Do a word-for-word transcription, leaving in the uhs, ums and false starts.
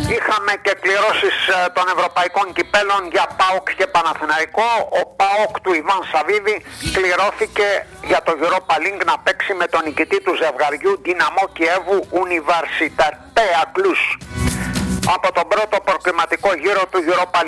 Είχαμε και κληρώσεις των ευρωπαϊκών κυπέλων για ΠΑΟΚ και Παναθηναϊκό. Ο ΠΑΟΚ του Ιβάν Σαββίδη κληρώθηκε για το Europa League να παίξει με τον νικητή του ζευγαριού Δυναμό Κιέβου Universitatea Cluj από τον πρώτο προκριματικό γύρο του Europa League.